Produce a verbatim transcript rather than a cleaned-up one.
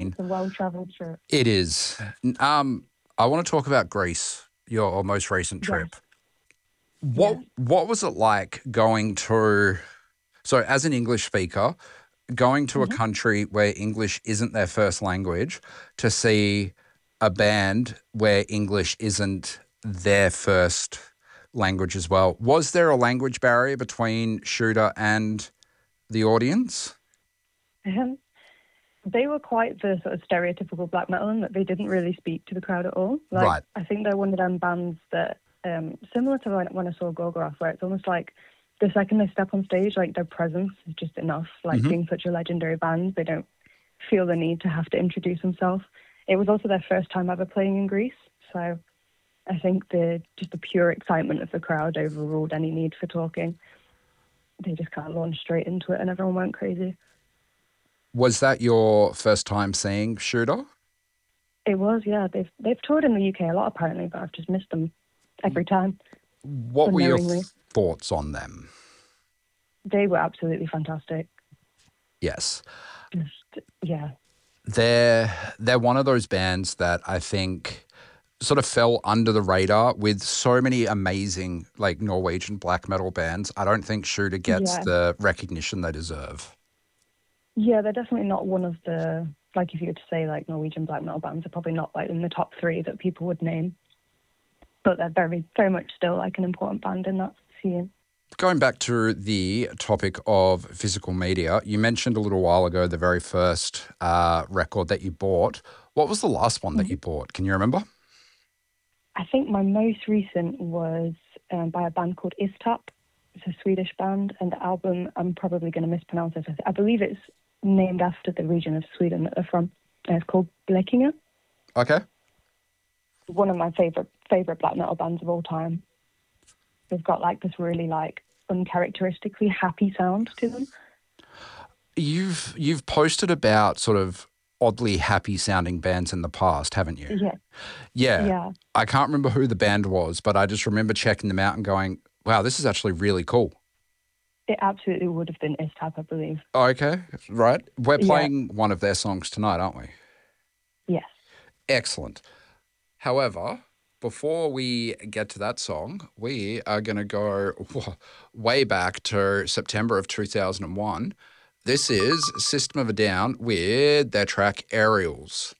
mean, It's a well-travelled trip. it is. Um, I want to talk about Greece, your most recent Yes, trip. What yes. what was it like going to, so as an English speaker, going to a hmm country where English isn't their first language to see a band where English isn't their first language as well? Was there a language barrier between Shooter and the audience? Um, they were quite the sort of stereotypical black metal in that they didn't really speak to the crowd at all. Like, Right. I think they're one of them bands that, um, similar to when, when I saw Gorgoroth, where it's almost like the second they step on stage, like their presence is just enough. Like hmm being such a legendary band, they don't feel the need to have to introduce themselves. It was also their first time ever playing in Greece, so I think the just the pure excitement of the crowd overruled any need for talking. They just kind of launched straight into it, and everyone went crazy. Was that your first time seeing Shooter? It was, yeah. They've they've toured in the U K a lot apparently, but I've just missed them every time What were your unknowingly. thoughts on them? They were absolutely fantastic. Yes. Just yeah, They're they're one of those bands that I think sort of fell under the radar with so many amazing like Norwegian black metal bands. I don't think Shooter gets yeah, the recognition they deserve. yeah. They're definitely not one of the, like, if you were to say like Norwegian black metal bands, they're probably not like in the top three that people would name. But they're very very much still like an important band in that scene. Going back to the topic of physical media, you mentioned a little while ago the very first uh, record that you bought. What was the last one that Mhm. you bought? Can you remember? I think my most recent was um, by a band called Istap. It's a Swedish band, and the album, I'm probably going to mispronounce this. I th- I believe it's named after the region of Sweden that they're from. And it's called Blekinge. Okay. One of my favorite favorite black metal bands of all time. They've got like this really like uncharacteristically happy sound to them. You've you've posted about sort of oddly happy sounding bands in the past, haven't you? Yeah, Yeah. yeah. I can't remember who the band was, but I just remember checking them out and going, wow, this is actually really cool. It absolutely would have been Istap, I believe. Oh, okay. Right. We're Yeah, playing one of their songs tonight, aren't we? yes. Excellent. However, before we get to that song, we are going to go way back to September of two thousand one. This is System of a Down with their track Aerials.